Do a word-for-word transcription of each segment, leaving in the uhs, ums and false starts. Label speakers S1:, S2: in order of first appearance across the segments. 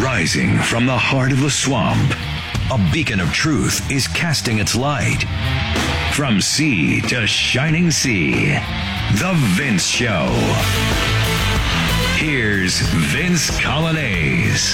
S1: Rising from the heart of the swamp, a beacon of truth is casting its light. From sea to shining sea, The Vince Show. Here's Vince Coglianese.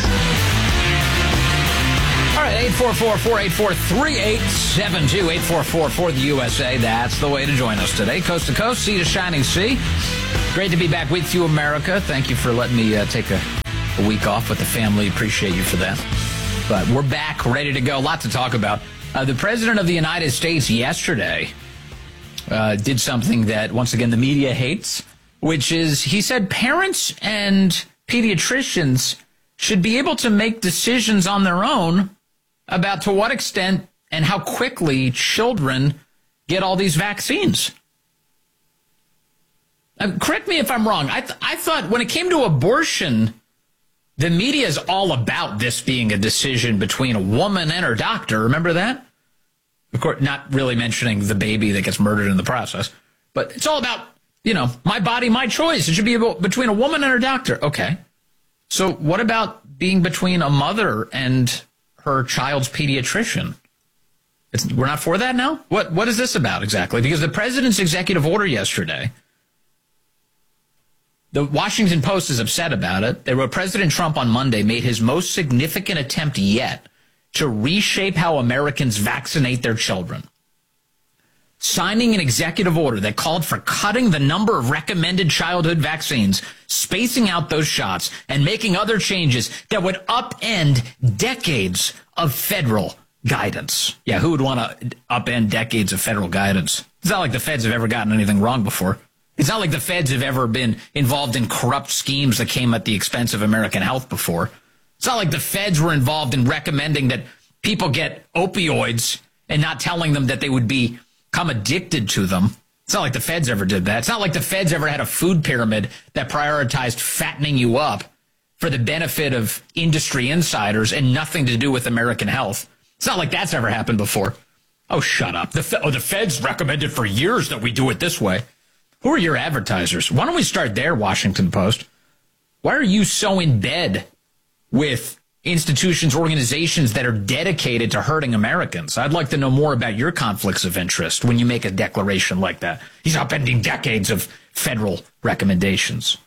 S2: All right, eight four four, four eight four, three eight seven two, eight four four for the U S A. That's the way to join us today. Coast to coast, sea to shining sea. Great to be back with you, America. Thank you for letting me uh, take a, a week off with the family. Appreciate you for that. But we're back, ready to go. A lot to talk about. Uh, the President of the United States yesterday uh, did something that, once again, the media hates, which is he said parents and pediatricians should be able to make decisions on their own about to what extent and how quickly children get all these vaccines. Uh, correct me if I'm wrong. I, th- I thought when it came to abortion, the media is all about this being a decision between a woman and her doctor. Remember that? Of course, not really mentioning the baby that gets murdered in the process. But it's all about, you know, my body, my choice. It should be about, between a woman and her doctor. Okay. So what about being between a mother and her child's pediatrician? It's, we're not for that now? What What is this about exactly? Because the president's executive order yesterday, the Washington Post is upset about it. They wrote, President Trump on Monday made his most significant attempt yet to reshape how Americans vaccinate their children, signing an executive order that called for cutting the number of recommended childhood vaccines, spacing out those shots, and making other changes that would upend decades of federal guidance. Yeah, who would want to upend decades of federal guidance? It's not like the feds have ever gotten anything wrong before. It's not like the feds have ever been involved in corrupt schemes that came at the expense of American health before. It's not like the feds were involved in recommending that people get opioids and not telling them that they would be become addicted to them. It's not like the feds ever did that. It's not like the feds ever had a food pyramid that prioritized fattening you up for the benefit of industry insiders and nothing to do with American health. It's not like that's ever happened before. Oh, shut up. The, fe- oh, the feds recommended for years that we do it this way. Who are your advertisers? Why don't we start there, Washington Post? Why are you so in bed with institutions, organizations that are dedicated to hurting Americans? I'd like to know more about your conflicts of interest when you make a declaration like that. He's upending decades of federal recommendations.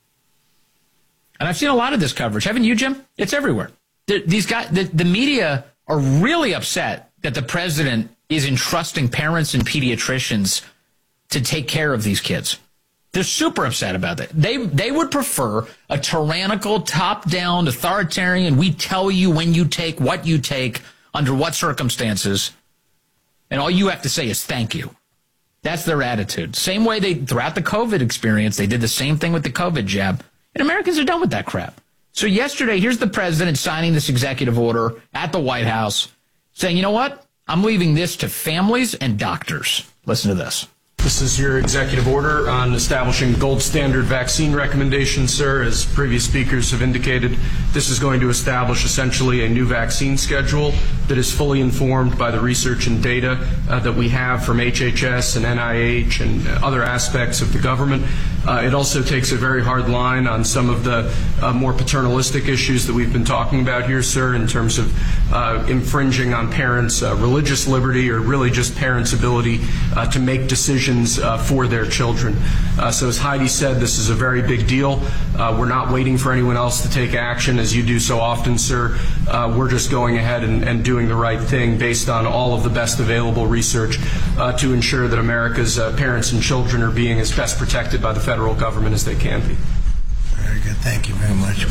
S2: And I've seen a lot of this coverage. Haven't you, Jim? It's everywhere. The, these guys, the, the media are really upset that the president is entrusting parents and pediatricians to take care of these kids. They're super upset about that. They they would prefer a tyrannical, top-down, authoritarian, we tell you when you take, what you take, under what circumstances, and all you have to say is thank you. That's their attitude. Same way they, throughout the COVID experience, they did the same thing with the COVID jab. And Americans are done with that crap. So yesterday, here's the president signing this executive order at the White House, saying, you know what? I'm leaving this to families and doctors. Listen to this.
S3: This is your executive order on establishing gold standard vaccine recommendations, sir. As previous speakers have indicated, this is going to establish essentially a new vaccine schedule that is fully informed by the research and data uh, that we have from H H S and N I H and other aspects of the government. Uh, it also takes a very hard line on some of the uh, more paternalistic issues that we've been talking about here, sir, in terms of uh, infringing on parents' uh, religious liberty or really just parents' ability uh, to make decisions Uh, for their children. Uh, so as Heidi said, this is a very big deal. Uh, we're not waiting for anyone else to take action, as you do so often, sir. Uh, we're just going ahead and, and doing the right thing based on all of the best available research uh, to ensure that America's uh, parents and children are being as best protected by the federal government as they can be.
S4: Very good. Thank you very much.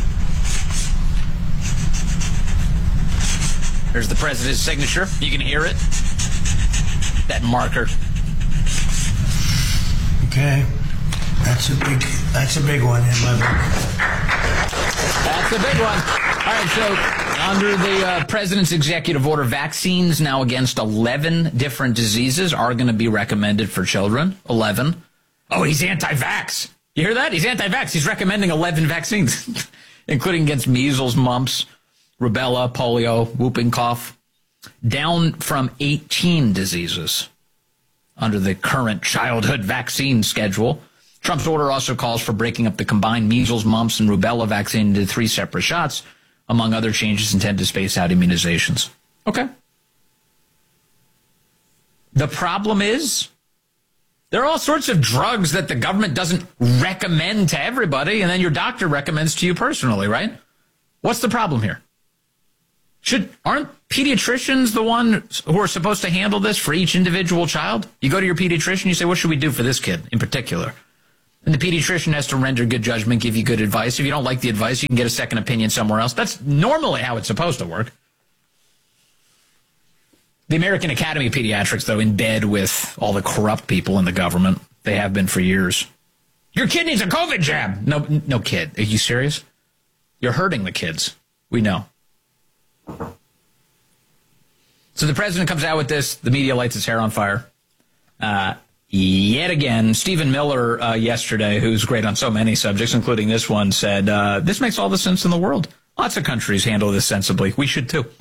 S2: There's the president's signature. You can hear it. That marker.
S4: Okay, that's a big, that's a big one in my book.
S2: That's a big one. All right, so under the uh, president's executive order, vaccines now against eleven different diseases are going to be recommended for children. eleven. Oh, he's anti-vax. You hear that? He's anti-vax. He's recommending eleven vaccines, including against measles, mumps, rubella, polio, whooping cough, down from eighteen diseases under the current childhood vaccine schedule. Trump's order also calls for breaking up the combined measles, mumps, and rubella vaccine into three separate shots among other changes intended to space out immunizations. Okay. The problem is there are all sorts of drugs that the government doesn't recommend to everybody, and then your doctor recommends to you personally, right? What's the problem here? Should aren't pediatricians the ones who are supposed to handle this for each individual child? You go to your pediatrician, you say, what should we do for this kid in particular? And the pediatrician has to render good judgment, give you good advice. If you don't like the advice, you can get a second opinion somewhere else. That's normally how it's supposed to work. The American Academy of Pediatrics, though, in bed with all the corrupt people in the government. They have been for years. Your kid needs a COVID jab. No, no kid. Are you serious? You're hurting the kids. We know. So the president comes out with this. The media lights his hair on fire. Uh, yet again, Stephen Miller uh, yesterday, who's great on so many subjects, including this one, said, uh, this makes all the sense in the world. Lots of countries handle this sensibly. We should too.